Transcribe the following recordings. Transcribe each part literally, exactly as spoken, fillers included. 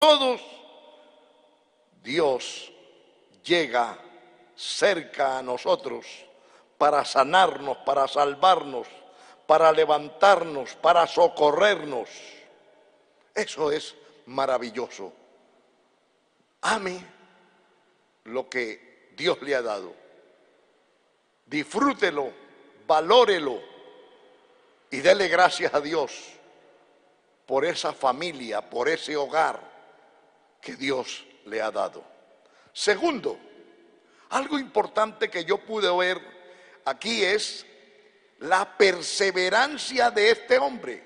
todos, Dios llega cerca a nosotros para sanarnos, para salvarnos, para levantarnos, para socorrernos. Eso es maravilloso. Ame lo que Dios le ha dado. Disfrútelo, valórelo y dele gracias a Dios por esa familia, por ese hogar que Dios le ha dado. Segundo, algo importante que yo pude ver aquí es la perseverancia de este hombre.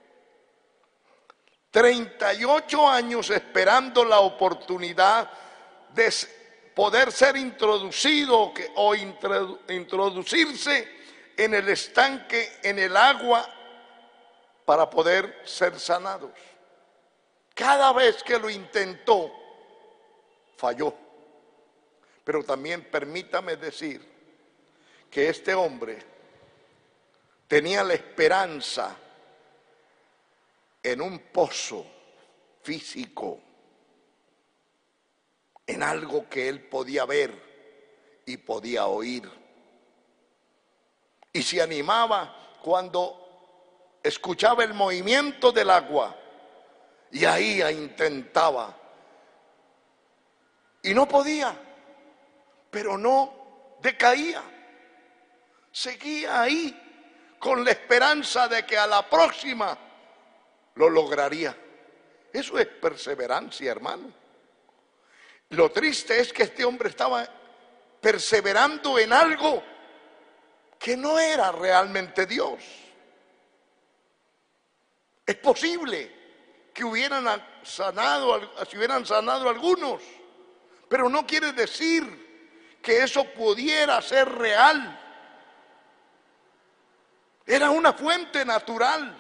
treinta y ocho años esperando la oportunidad de poder ser introducido o introducirse en el estanque, en el agua, para poder ser sanados. Cada vez que lo intentó, falló. Pero también permítame decir que este hombre tenía la esperanza en un pozo físico, en algo que él podía ver y podía oír. Y se animaba cuando escuchaba el movimiento del agua, y ahí intentaba. Y no podía, pero no decaía. Seguía ahí con la esperanza de que a la próxima lo lograría. Eso es perseverancia, hermano. Lo triste es que este hombre estaba perseverando en algo que no era realmente Dios. Es posible que hubieran sanado, si hubieran sanado algunos, pero no quiere decir que eso pudiera ser real. Era una fuente natural.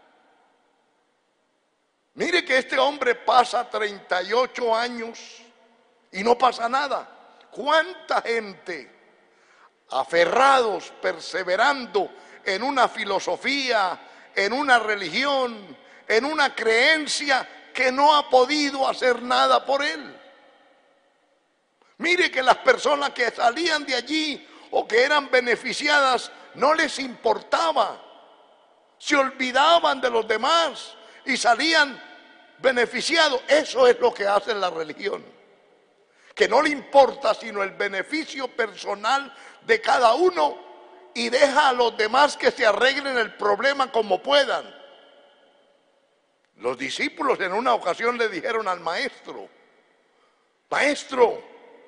Mire que este hombre pasa treinta y ocho años y no pasa nada. ¿Cuánta gente, aferrados, perseverando en una filosofía, en una religión, en una creencia, que no ha podido hacer nada por él? Mire que las personas que salían de allí o que eran beneficiadas no les importaba, se olvidaban de los demás y salían beneficiados. Eso es lo que hace la religión, que no le importa sino el beneficio personal de cada uno y deja a los demás que se arreglen el problema como puedan. Los discípulos en una ocasión le dijeron al maestro: maestro,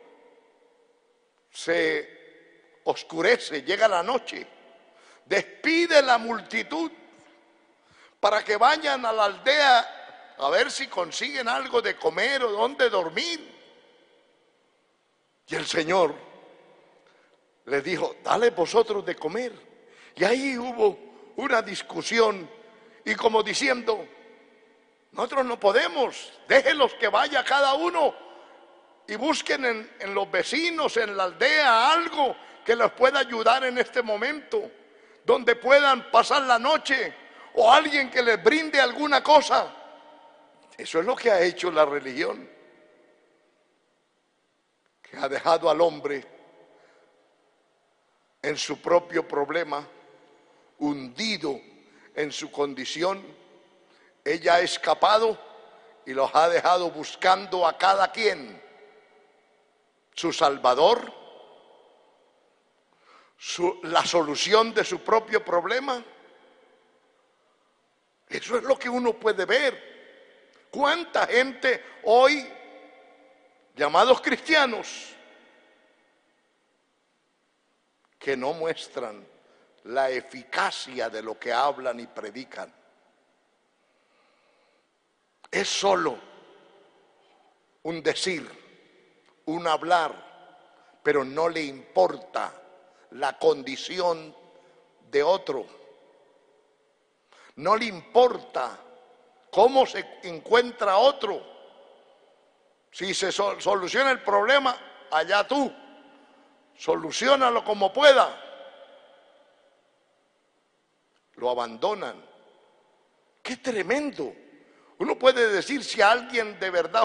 se oscurece, llega la noche, despide la multitud para que vayan a la aldea a ver si consiguen algo de comer o dónde dormir. Y el Señor les dijo: dale vosotros de comer. Y ahí hubo una discusión y como diciendo: nosotros no podemos, déjenlos que vaya cada uno y busquen en, en los vecinos, en la aldea, algo que les pueda ayudar en este momento, donde puedan pasar la noche, o alguien que les brinde alguna cosa. Eso es lo que ha hecho la religión, que ha dejado al hombre en su propio problema, hundido en su condición. Ella ha escapado y los ha dejado buscando a cada quien su salvador, su, la solución de su propio problema. Eso es lo que uno puede ver. ¿Cuánta gente hoy, llamados cristianos, que no muestran la eficacia de lo que hablan y predican? Es solo un decir, un hablar, pero no le importa la condición de otro. No le importa cómo se encuentra otro. Si se sol- soluciona el problema, allá tú, soluciónalo como pueda. Lo abandonan. ¡Qué tremendo! Uno puede decir si alguien de verdad